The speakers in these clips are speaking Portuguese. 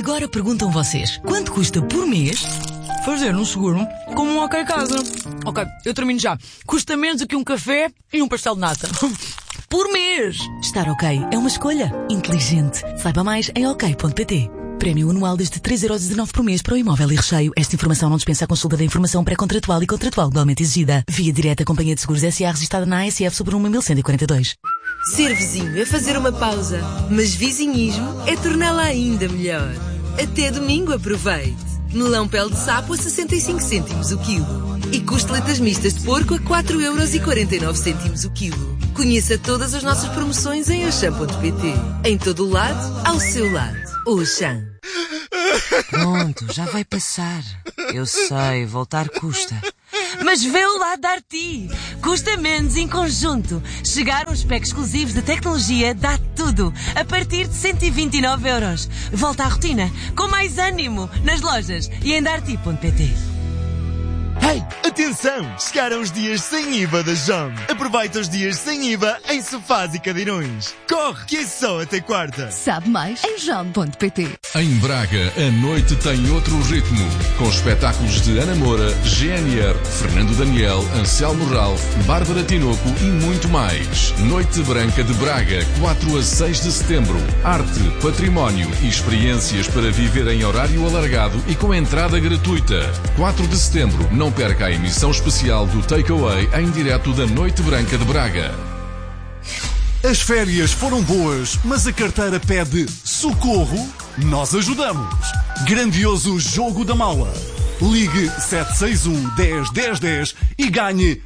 Agora perguntam vocês, quanto custa por mês fazer um seguro como um OK Casa? Ok, eu termino já. Custa menos do que um café e um pastel de nata. Por mês! Estar OK é uma escolha inteligente. Saiba mais em ok.pt. Prémio anual desde 3,19€ por mês para o imóvel e recheio. Esta informação não dispensa a consulta da informação pré-contratual e contratual igualmente exigida. Via direta Companhia de Seguros SA registrada na ASF sobre 1142. Ser vizinho é fazer uma pausa, mas vizinhismo é torná-la ainda melhor. Até domingo aproveite. Melão pele de sapo a 65 cêntimos o quilo. E costeletas mistas de porco a 4,49€ o quilo. Conheça todas as nossas promoções em Auchan.pt. Em todo o lado, ao seu lado. Auchan. Pronto, já vai passar. Eu sei, voltar custa. Mas vê o lado da Arti. Custa menos em conjunto. Chegaram os packs exclusivos de tecnologia, dá tudo. A partir de 129€. Volta à rotina, com mais ânimo, nas lojas e em darti.pt. Hey, atenção! Chegaram os dias sem IVA da JOM. Aproveita os dias sem IVA em sofás e cadeirões. Corre, que é só até quarta. Sabe mais em jom.pt. Em Braga, a noite tem outro ritmo. Com espetáculos de Ana Moura, GNR, Fernando Daniel, Anselmo Ralph, Bárbara Tinoco e muito mais. Noite Branca de Braga, 4 a 6 de setembro. Arte, património e experiências para viver em horário alargado e com entrada gratuita. 4 de setembro, não perca a emissão especial do Takeaway em direto da Noite Branca de Braga. As férias foram boas, mas a carteira pede socorro? Nós ajudamos. Grandioso Jogo da Mala. Ligue 761 10 10 10 e ganhe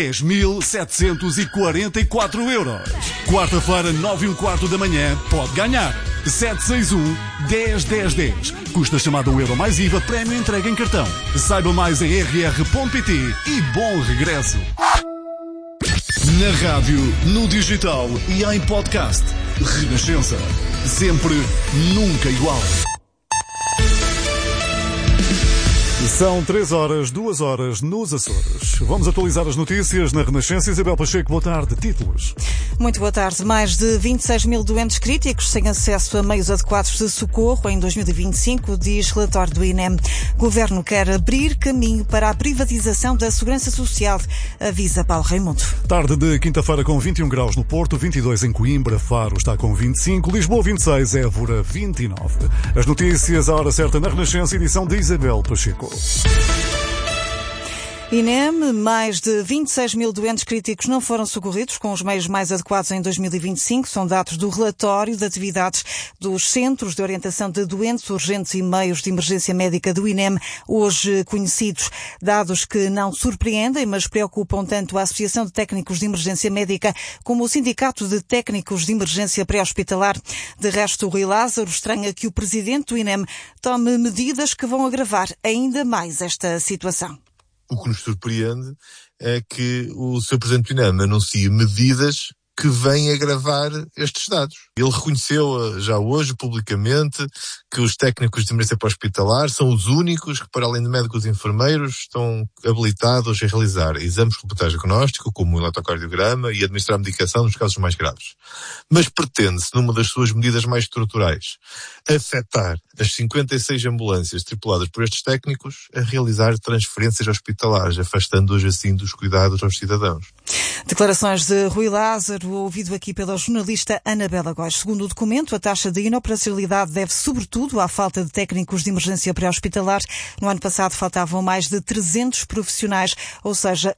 10.744€. Quarta-feira, 9h15 da manhã, pode ganhar. 761 10 10 10. Custa chamada €1 mais IVA, prémio entrega em cartão. Saiba mais em rr.pt e bom regresso. Na rádio, no digital e em podcast. Renascença. Sempre, nunca igual. São 3 horas, 2 horas nos Açores. Vamos atualizar as notícias na Renascença. Isabel Pacheco, boa tarde. Títulos. Muito boa tarde. Mais de 26 mil doentes críticos sem acesso a meios adequados de socorro em 2025, diz relatório do INEM. O Governo quer abrir caminho para a privatização da Segurança Social, avisa Paulo Raimundo. Tarde de quinta-feira com 21 graus no Porto, 22 em Coimbra, Faro está com 25, Lisboa 26, Évora 29. As notícias à hora certa na Renascença, edição de Isabel Pacheco. INEM, mais de 26 mil doentes críticos não foram socorridos com os meios mais adequados em 2025. São dados do relatório de atividades dos Centros de Orientação de Doentes Urgentes e Meios de Emergência Médica do INEM, hoje conhecidos. Dados que não surpreendem, mas preocupam tanto a Associação de Técnicos de Emergência Médica como o Sindicato de Técnicos de Emergência Pré-Hospitalar. De resto, o Rui Lázaro estranha que o presidente do INEM tome medidas que vão agravar ainda mais esta situação. O que nos surpreende é que o Sr. Presidente do INEM anuncia medidas que vêm agravar estes dados. Ele reconheceu já hoje, publicamente, que os técnicos de emergência pré-hospitalar são os únicos que, para além de médicos e enfermeiros, estão habilitados a realizar exames complementares de diagnóstico, como o eletrocardiograma, e administrar medicação nos casos mais graves. Mas pretende-se, numa das suas medidas mais estruturais, afetar as 56 ambulâncias tripuladas por estes técnicos a realizar transferências hospitalares, afastando-os assim dos cuidados aos cidadãos. Declarações de Rui Lázaro, ouvido aqui pela jornalista Anabela Góes. Segundo o documento, a taxa de inoperacionalidade deve sobretudo à falta de técnicos de emergência pré-hospitalar. No ano passado faltavam mais de 300 profissionais, ou seja,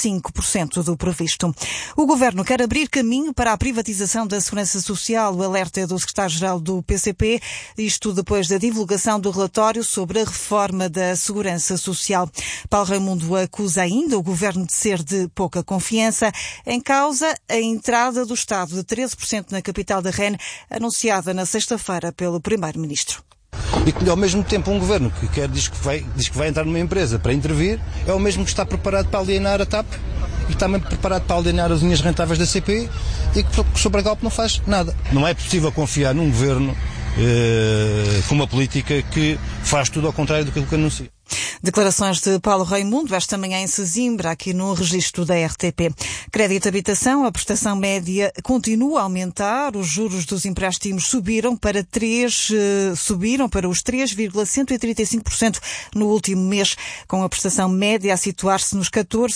25% do previsto. O Governo quer abrir caminho para a privatização da Segurança Social. O alerta é do secretário-geral do PCP, isto depois da divulgação do relatório sobre a reforma da Segurança Social. Paulo Raimundo acusa ainda o Governo de ser de pouca confiança. Em causa, a entrada do Estado de 13% na capital da REN, anunciada na sexta-feira pelo Primeiro-Ministro. E que, ao mesmo tempo, um governo que diz que vai entrar numa empresa para intervir, é o mesmo que está preparado para alienar a TAP e está também preparado para alienar as linhas rentáveis da CP e que sobre a Galp não faz nada. Não é possível confiar num governo com uma política que faz tudo ao contrário do que anuncia. Declarações de Paulo Raimundo esta manhã em Sesimbra, aqui no registro da RTP. Crédito habitação, a prestação média continua a aumentar, os juros dos empréstimos subiram para os 3,135% no último mês, com a prestação média a situar-se nos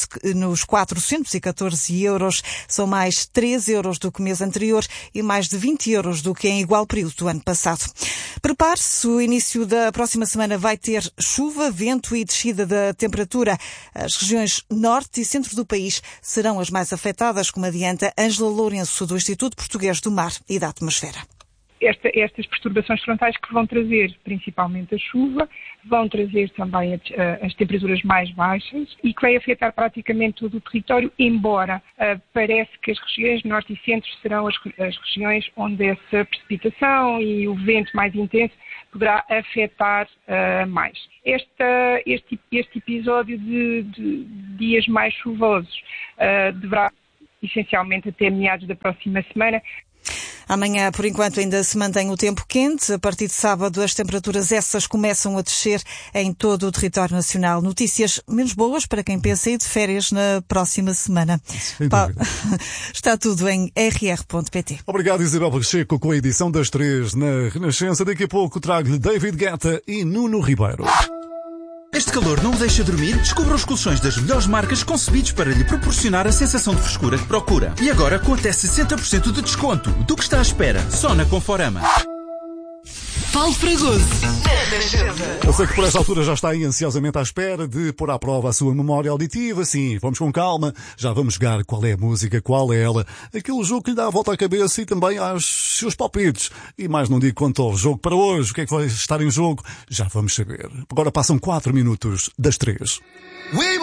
414 euros. São mais 3 euros do que o mês anterior e mais de 20 euros do que em igual período do ano passado. Prepare-se, o início da próxima semana vai ter chuva, vento e descida da temperatura. As regiões norte e centro do país serão as mais afetadas, como adianta Ângela Lourenço, do Instituto Português do Mar e da Atmosfera. Estas perturbações frontais que vão trazer principalmente a chuva, vão trazer também as temperaturas mais baixas e que vai afetar praticamente todo o território, embora parece que as regiões norte e centro serão as regiões onde essa precipitação e o vento mais intenso poderá afetar mais. Este episódio de dias mais chuvosos deverá, essencialmente até meados da próxima semana. Amanhã, por enquanto, ainda se mantém o tempo quente. A partir de sábado, as temperaturas essas começam a descer em todo o território nacional. Notícias menos boas para quem pensa ir de férias na próxima semana. Está tudo em rr.pt. Obrigado, Isabel Pacheco, com a edição das 3 na Renascença. Daqui a pouco trago-lhe David Guetta e Nuno Ribeiro. Este calor não o deixa dormir? Descubra os colchões das melhores marcas concebidos para lhe proporcionar a sensação de frescura que procura. E agora com até 60% de desconto. Do que está à espera? Só na Conforama. Paulo Fragoso. Eu sei que por esta altura já está aí ansiosamente à espera de pôr à prova a sua memória auditiva. Sim, vamos com calma. Já vamos jogar qual é a música, qual é ela. Aquele jogo que lhe dá a volta à cabeça e também aos seus palpites. E mais não digo quanto ao jogo para hoje. O que é que vai estar em jogo? Já vamos saber. Agora passam 4 minutos das 3.